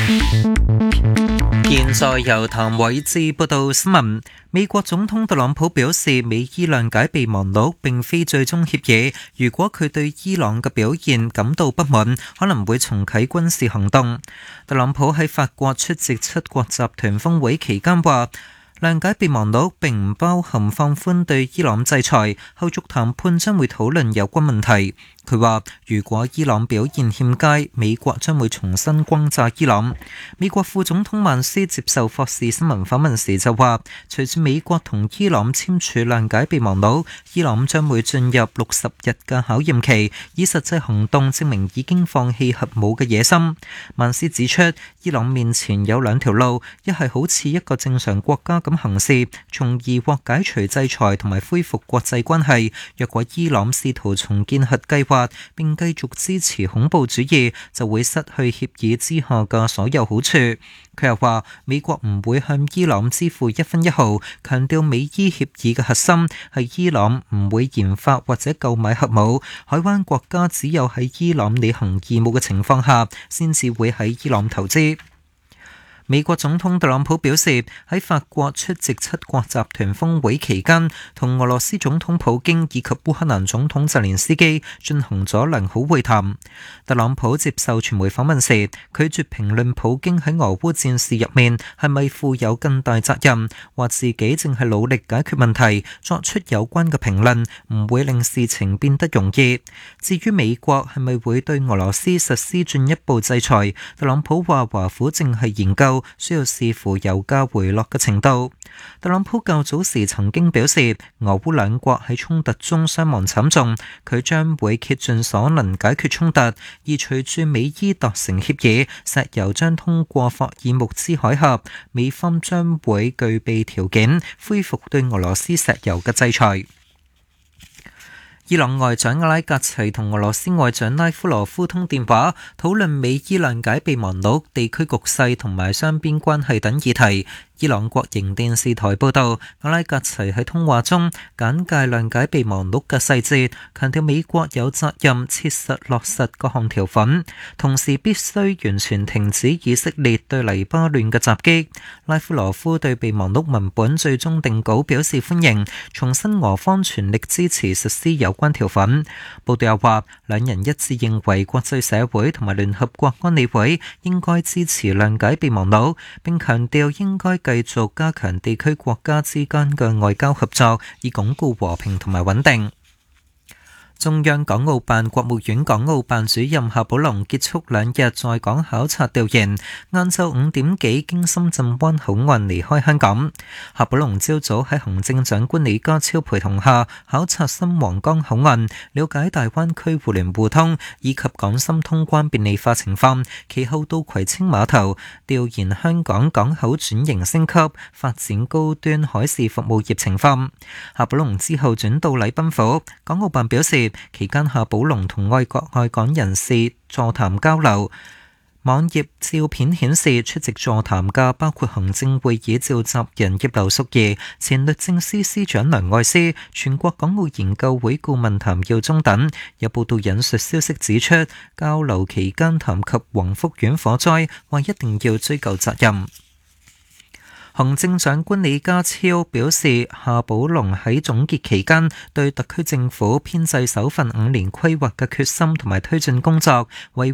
現在由譚偉智報道新聞。美國總統特朗普表示，美伊諒解備忘錄並非最終協議。如果佢對伊朗嘅表現感到不滿，可能會重啟軍事行動。特朗普喺法國出席七國集團峰會期間話，諒解備忘錄並唔包含放寬對伊朗制裁，後續談判將會討論有關問題。佢話：如果伊朗表現欠佳，美國將會重新轟炸伊朗。美國副總統曼斯接受霍士新聞訪問時就話：隨住美國同伊朗簽署諒解備忘錄，伊朗將會進入60日嘅考驗期，以實際行動證明已經放棄核武嘅野心。曼斯指出，伊朗面前有兩條路，一係好似一個正常國家咁行事，從而獲解除制裁同埋恢復國際關係。若果伊朗試圖重建核計劃，並繼續支持恐怖主義，就會失去協議之下嘅所有好處。佢又話，美國唔會向伊朗支付1分1毫，強調美伊協議嘅核心係伊朗唔會研發或者購買核武，海灣國家只有喺伊朗履行義務嘅情況下，先至會喺伊朗投資。美國總統特朗普表示，喺法國出席七國集團峰會期間，同俄羅斯總統普京以及烏克蘭總統澤連斯基進行咗良好會談。特朗普接受傳媒訪問時，拒絕評論普京喺俄烏戰事入面係咪負有更大責任，話自己正係努力解決問題，作出有關嘅評論唔會令事情變得容易。至於美國係咪會對俄羅斯實施進一步制裁，特朗普話華府正係研究，需要視乎油價回落嘅程度。特朗普較早時曾經表示，俄烏兩國喺衝突中傷亡慘重，佢將會竭盡所能解決衝突。而隨住美伊達成協議，石油將通過霍爾木茲海峽，美方將會具備條件恢復對俄羅斯石油嘅制裁。伊朗外長阿拉格齊同俄羅斯外長拉夫羅夫通電話，討論美伊諒解備忘錄、地區局勢同埋雙邊關係等議題。伊朗國營電視台報道，阿拉格齊喺通話中簡介諒解備忘錄嘅細節，強調美國有責任切實落實各項條款，同時必須完全停止以色列對黎巴嫩嘅襲擊。拉夫羅夫對備忘錄文本最終定稿表示歡迎，重申俄方全力支持實施有關條款。報道又話，兩人一致認為國際社會同埋聯合國安理會應該支持諒解備忘錄，並強調應該繼續加強地區國家之間嘅外交合作，以鞏固和平同埋穩定。中央港澳辦國務院港澳辦主任夏寶龍結束2日在港考察調研，晏晝5點幾經深圳灣口岸離開香港。夏寶龍朝早喺行政長官李家超陪同下考察新皇崗口岸，了解大灣區互聯互通以及港深通關便利化情況，其後到葵青碼頭調研香港港口轉型升級、發展高端海事服務業情況。夏寶龍之後轉到禮賓府，港澳辦表示，期間夏寶龍同愛國愛港人士座談交流。網頁照片顯示，出席座談嘅包括行政會議召集人葉劉淑儀、前律政司司長梁愛詩、全國港澳研究會顧問譚耀宗等。有報道引述消息指出，交流期間談及宏福苑火災，話一定要追究責任。行政長官李家超表示，夏寶龍喺總結期間對特區政府編製首份5年規劃嘅決心同埋推進工作，為